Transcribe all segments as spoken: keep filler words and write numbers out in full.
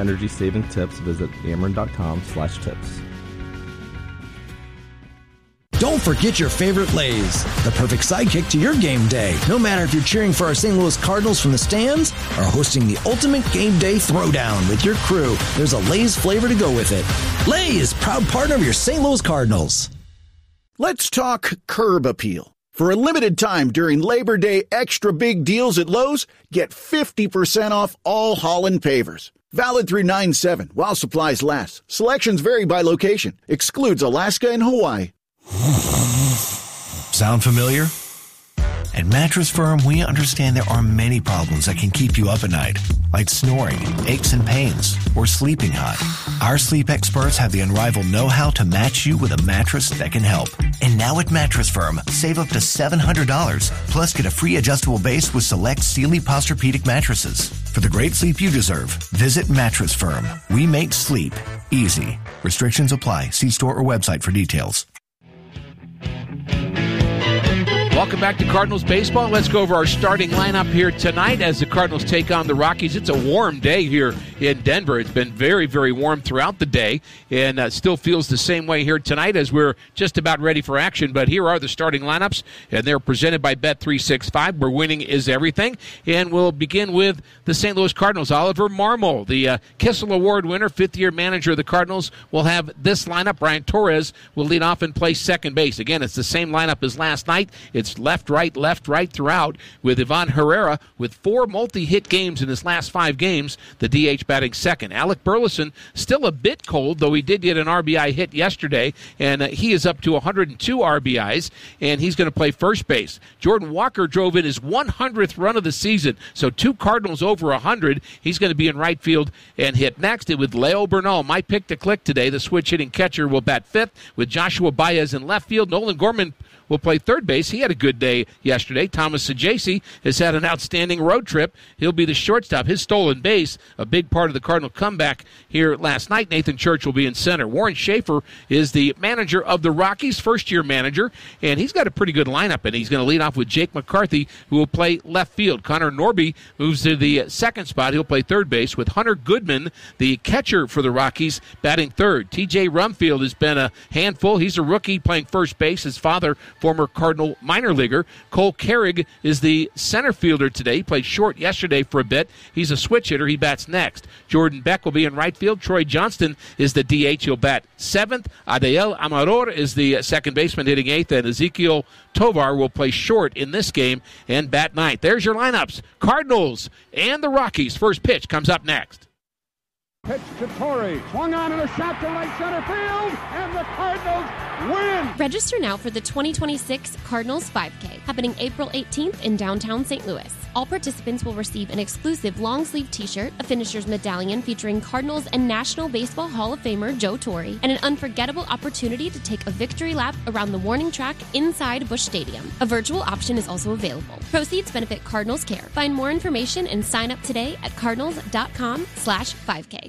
energy-saving tips, visit Ameren.com slash tips. Don't forget your favorite Lay's, the perfect sidekick to your game day. No matter if you're cheering for our Saint Louis Cardinals from the stands or hosting the ultimate game day throwdown with your crew, there's a Lay's flavor to go with it. Lay's, proud partner of your Saint Louis Cardinals. Let's talk curb appeal. For a limited time during Labor Day extra big deals at Lowe's, get fifty percent off all Holland pavers. Valid through nine seven while supplies last. Selections vary by location. Excludes Alaska and Hawaii. Sound familiar? At Mattress Firm, we understand there are many problems that can keep you up at night, like snoring, aches and pains, or sleeping hot. Our sleep experts have the unrivaled know-how to match you with a mattress that can help. And now at Mattress Firm, save up to seven hundred dollars, plus get a free adjustable base with select Sealy Posturepedic mattresses. For the great sleep you deserve, visit Mattress Firm. We make sleep easy. Restrictions apply. See store or website for details. Welcome back to Cardinals baseball. Let's go over our starting lineup here tonight as the Cardinals take on the Rockies. It's a warm day here in Denver. It's been very, very warm throughout the day, and uh, still feels the same way here tonight as we're just about ready for action. But here are the starting lineups, and they're presented by Bet three sixty-five, where winning is everything. And we'll begin with the Saint Louis Cardinals. Oliver Marmol, the uh, Kissel Award winner, fifth-year manager of the Cardinals, will have this lineup. Brian Torres will lead off and play second base. Again, it's the same lineup as last night. It's left, right, left, right throughout, with Ivan Herrera with four multi-hit games in his last five games, the D H batting second. Alec Burleson still a bit cold, though he did get an R B I hit yesterday, and uh, he is up to one hundred two R B Is, and he's going to play first base. Jordan Walker drove in his one hundredth run of the season, so two Cardinals over one hundred. He's going to be in right field and hit next. And with Leo Bernal, my pick to click today, the switch-hitting catcher will bat fifth, with Joshua Baez in left field. Nolan Gorman will play third base. He had a good day yesterday. Thomas Saggese has had an outstanding road trip. He'll be the shortstop. His stolen base, a big part of the Cardinal comeback here last night. Nathan Church will be in center. Warren Schaefer is the manager of the Rockies, first-year manager, and he's got a pretty good lineup, and he's going to lead off with Jake McCarthy, who will play left field. Connor Norby moves to the second spot. He'll play third base, with Hunter Goodman, the catcher for the Rockies, batting third. T J Rumfield has been a handful. He's a rookie playing first base. His father, former Cardinal minor leaguer. Cole Carrig is the center fielder today. He played short yesterday for a bit. He's a switch hitter. He bats next. Jordan Beck will be in right field. Troy Johnston is the D H. He'll bat seventh. Adael Amador is the second baseman hitting eighth. And Ezekiel Tovar will play short in this game and bat ninth. There's your lineups. Cardinals and the Rockies. First pitch comes up next. Pitch to Torrey, swung on and a shot to right center field, and the Cardinals win! Register now for the twenty twenty-six Cardinals five K, happening April eighteenth in downtown Saint Louis. All participants will receive an exclusive long-sleeve t-shirt, a finisher's medallion featuring Cardinals and National Baseball Hall of Famer Joe Torre, and an unforgettable opportunity to take a victory lap around the warning track inside Busch Stadium. A virtual option is also available. Proceeds benefit Cardinals Care. Find more information and sign up today at cardinals.com slash 5K.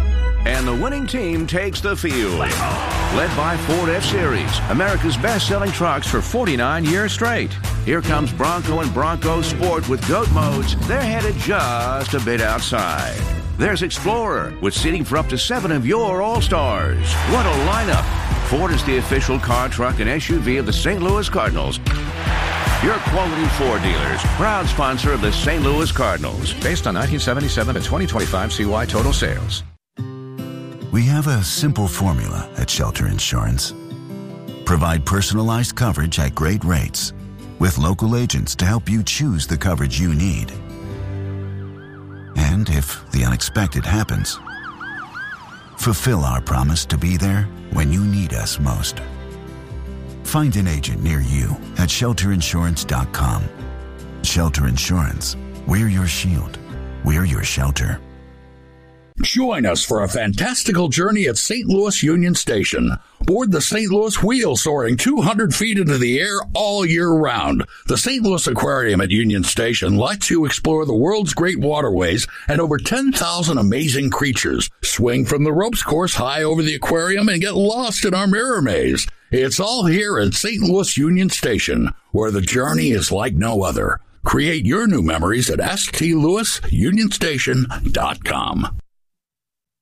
And the winning team takes the field. Led by Ford F-Series, America's best-selling trucks for forty-nine years straight. Here comes Bronco and Bronco Sport with GOAT modes. They're headed just a bit outside. There's Explorer with seating for up to seven of your All-Stars. What a lineup. Ford is the official car, truck, and S U V of the Saint Louis Cardinals. Your quality Ford dealers, proud sponsor of the Saint Louis Cardinals. Based on nineteen seventy-seven to twenty twenty-five C Y total sales. We have a simple formula at Shelter Insurance. Provide personalized coverage at great rates with local agents to help you choose the coverage you need. And if the unexpected happens, fulfill our promise to be there when you need us most. Find an agent near you at shelter insurance dot com. Shelter Insurance. We're your shield. We're your shelter. Join us for a fantastical journey at Saint Louis Union Station. Board the Saint Louis Wheel, soaring two hundred feet into the air all year round. The Saint Louis Aquarium at Union Station lets you explore the world's great waterways and over ten thousand amazing creatures. Swing from the ropes course high over the aquarium and get lost in our mirror maze. It's all here at Saint Louis Union Station, where the journey is like no other. Create your new memories at s t louis union station dot com.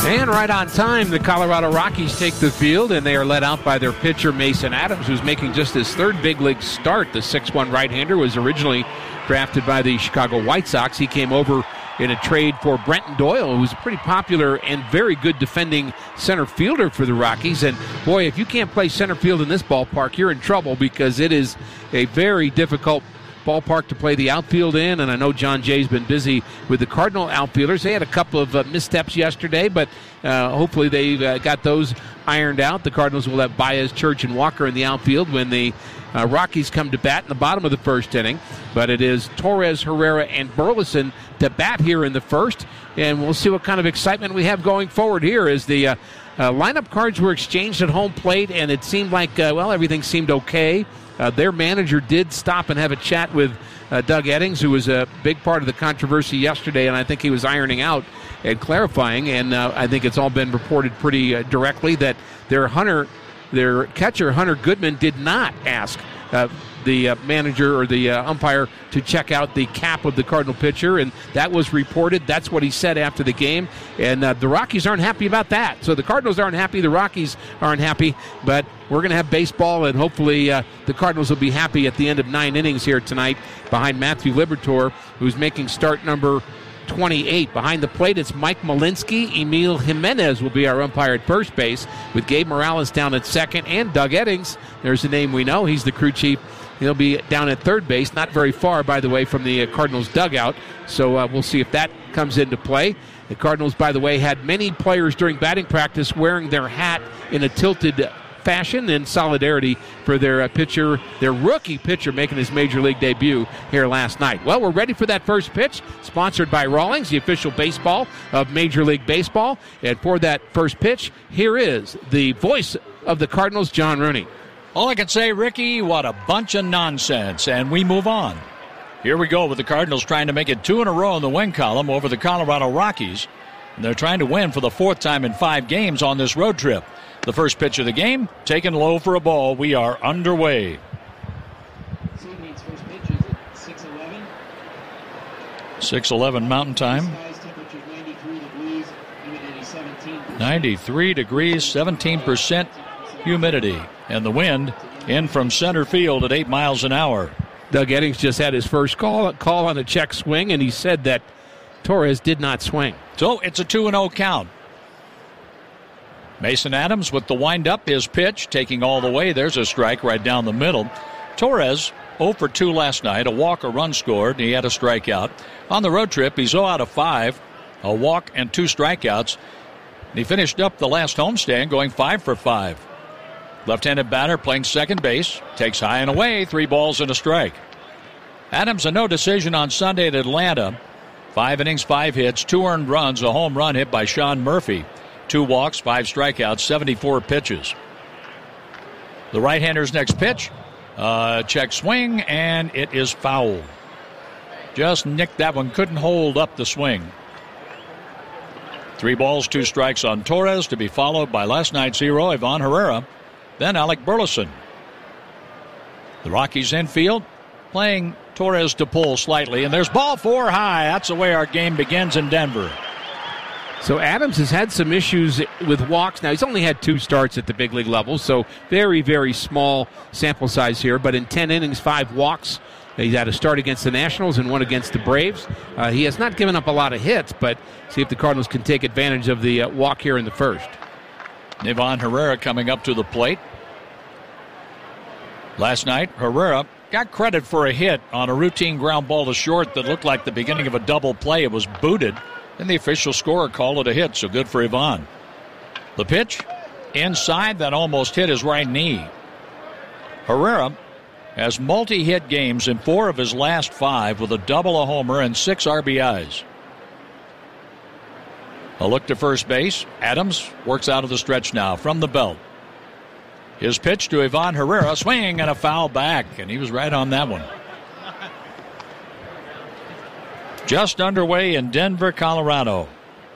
And right on time, the Colorado Rockies take the field, and they are led out by their pitcher, Mason Adams, who's making just his third big league start. The six one right-hander was originally drafted by the Chicago White Sox. He came over in a trade for Brenton Doyle, who's a pretty popular and very good defending center fielder for the Rockies. And, boy, if you can't play center field in this ballpark, you're in trouble because it is a very difficult ballpark to play the outfield in, and I know John Jay's been busy with the Cardinal outfielders. They had a couple of uh, missteps yesterday, but uh, hopefully they've uh, got those ironed out. The Cardinals will have Baez, Church, and Walker in the outfield when the uh, Rockies come to bat in the bottom of the first inning. But it is Torres, Herrera, and Burleson to bat here in the first, and we'll see what kind of excitement we have going forward here as the uh, uh, lineup cards were exchanged at home plate, and it seemed like, uh, well, everything seemed okay. Uh, their manager did stop and have a chat with uh, Doug Eddings, who was a big part of the controversy yesterday, and I think he was ironing out and clarifying, and uh, I think it's all been reported pretty uh, directly that their Hunter, their catcher, Hunter Goodman, did not ask uh, the uh, manager or the uh, umpire to check out the cap of the Cardinal pitcher, and that was reported. That's what he said after the game, and uh, the Rockies aren't happy about that. So the Cardinals aren't happy, the Rockies aren't happy, but we're going to have baseball, and hopefully uh, the Cardinals will be happy at the end of nine innings here tonight behind Matthew Liberatore, who's making start number twenty-eight. Behind the plate, it's Mike Malinsky. Emil Jimenez will be our umpire at first base, with Gabe Morales down at second, and Doug Eddings. There's a name we know. He's the crew chief. He'll be down at third base, not very far, by the way, from the Cardinals' dugout. So uh, we'll see if that comes into play. The Cardinals, by the way, had many players during batting practice wearing their hat in a tilted fashion in solidarity for their uh, pitcher, their rookie pitcher making his major league debut here last night. Well, we're ready for that first pitch, sponsored by Rawlings, the official baseball of Major League Baseball. And for that first pitch, here is the voice of the Cardinals, John Rooney. All I can say, Ricky, what a bunch of nonsense, and we move on. Here we go with the Cardinals trying to make it two in a row in the win column over the Colorado Rockies. And they're trying to win for the fourth time in five games on this road trip. The first pitch of the game, taken low for a ball. We are underway. six eleven Mountain Time. ninety-three degrees, seventeen percent humidity. And the wind in from center field at eight miles an hour. Doug Eddings just had his first call, call on a check swing, and he said that Torres did not swing. So it's a two and oh count. Mason Adams with the windup, his pitch, taking all the way. There's a strike right down the middle. Torres, oh for two last night. A walk, a run scored. He had a strikeout. On the road trip, he's oh out of five. A walk and two strikeouts. He finished up the last homestand going five for five. Left-handed batter playing second base. Takes high and away. Three balls and a strike. Adams a no decision on Sunday at Atlanta. Five innings, five hits, two earned runs, a home run hit by Sean Murphy. Two walks, five strikeouts, seventy-four pitches. The right-hander's next pitch. Uh, check swing, and it is foul. Just nicked that one. Couldn't hold up the swing. Three balls, two strikes on Torres, to be followed by last night's hero, Ivan Herrera. Then Alec Burleson. The Rockies infield playing Torres to pull slightly. And there's ball four high. That's the way our game begins in Denver. So Adams has had some issues with walks. Now, he's only had two starts at the big league level, so very, very small sample size here. But in ten innings, five walks. He's had a start against the Nationals and one against the Braves. Uh, he has not given up a lot of hits, but see if the Cardinals can take advantage of the uh, walk here in the first. Ivan Herrera coming up to the plate. Last night, Herrera got credit for a hit on a routine ground ball to short that looked like the beginning of a double play. It was booted, and the official scorer called it a hit, so good for Ivan. The pitch, inside, that almost hit his right knee. Herrera has multi-hit games in four of his last five with a double, a homer, and six R B Is. A look to first base. Adams works out of the stretch now from the belt. His pitch to Ivan Herrera, swing and a foul back, and he was right on that one. Just underway in Denver, Colorado.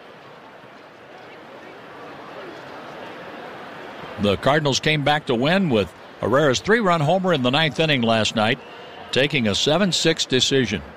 The Cardinals came back to win with Herrera's three-run homer in the ninth inning last night, taking a seven six decision.